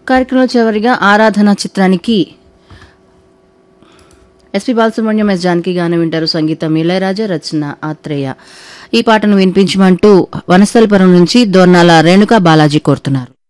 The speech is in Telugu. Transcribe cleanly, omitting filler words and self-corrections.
కార్యక్రమంలో చివరిగా ఆరాధన చిత్రానికి ఎస్పి బాలసుబ్రహ్మణ్యం, ఎస్ జానకి గానం వింటారు. సంగీతం ఇళయరాజా, రచన ఆత్రేయ. ఈ పాటను వినిపించమంటూ వనస్థలిపురం నుంచి దోర్నాల రేణుకా బాలాజీ కోరుతున్నారు.